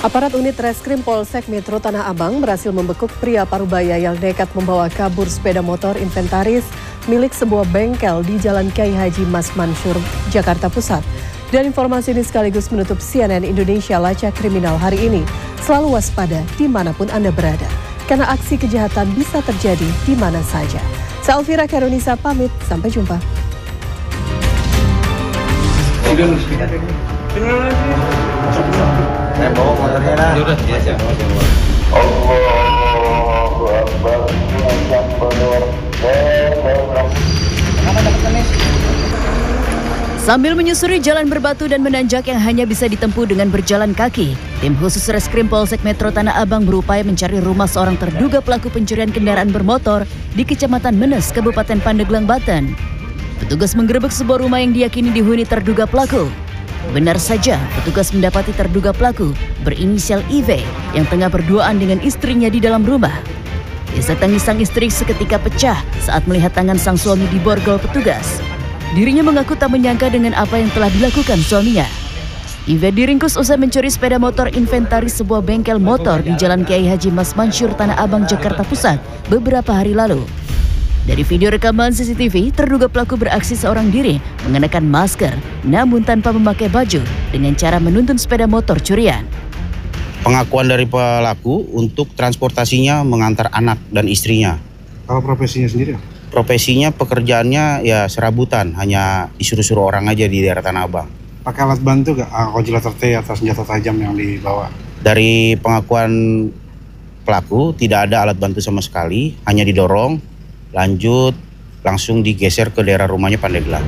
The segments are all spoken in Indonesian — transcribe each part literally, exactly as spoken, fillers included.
Aparat unit Reskrim Polsek Metro Tanah Abang berhasil membekuk pria Parubaya yang nekat membawa kabur sepeda motor inventaris milik sebuah bengkel di Jalan Kiai Haji Mas Mansur, Jakarta Pusat. Dan informasi ini sekaligus menutup C N N Indonesia Lacak Kriminal hari ini. Selalu waspada dimanapun Anda berada, karena aksi kejahatan bisa terjadi di mana saja. Saya Elvira Karunisa pamit, sampai jumpa. Saya bawa motornya lah. Udah, ya, siap. Allahu Akbar. Sambil menyusuri jalan berbatu dan menanjak yang hanya bisa ditempuh dengan berjalan kaki, tim khusus Reskrim Polsek Metro Tanah Abang berupaya mencari rumah seorang terduga pelaku pencurian kendaraan bermotor di Kecamatan Menes, Kabupaten Pandeglang, Banten. Petugas menggerebek sebuah rumah yang diyakini dihuni terduga pelaku. Benar saja, petugas mendapati terduga pelaku berinisial I V yang tengah berduaan dengan istrinya di dalam rumah. Isak tangis sang istri seketika pecah saat melihat tangan sang suami diborgol petugas. Dirinya mengaku tak menyangka dengan apa yang telah dilakukan suaminya. I V diringkus usai mencuri sepeda motor inventaris sebuah bengkel motor di Jalan Kiai Haji Mas Mansur, Tanah Abang, Jakarta Pusat beberapa hari lalu. Dari video rekaman C C T V, terduga pelaku beraksi seorang diri mengenakan masker namun tanpa memakai baju dengan cara menuntun sepeda motor curian. Pengakuan dari pelaku untuk transportasinya mengantar anak dan istrinya. Kalau profesinya sendiri? Profesinya pekerjaannya ya serabutan, hanya disuruh-suruh orang aja di daerah Tanah Abang. Pakai alat bantu gak? Konjelator T atau senjata tajam yang dibawa? Dari pengakuan pelaku tidak ada alat bantu sama sekali, hanya didorong, lanjut langsung digeser ke daerah rumahnya Pandeglang.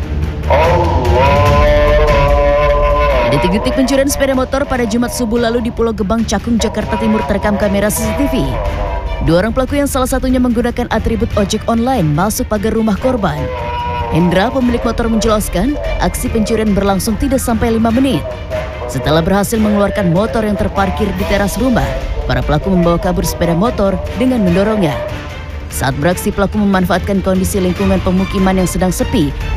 Detik-detik pencurian sepeda motor pada Jumat subuh lalu di Pulau Gebang, Cakung, Jakarta Timur terekam kamera C C T V. Dua orang pelaku yang salah satunya menggunakan atribut ojek online masuk pagar rumah korban. Hendra, pemilik motor, menjelaskan aksi pencurian berlangsung tidak sampai lima menit. Setelah berhasil mengeluarkan motor yang terparkir di teras rumah, para pelaku membawa kabur sepeda motor dengan mendorongnya. Saat beraksi, pelaku memanfaatkan kondisi lingkungan pemukiman yang sedang sepi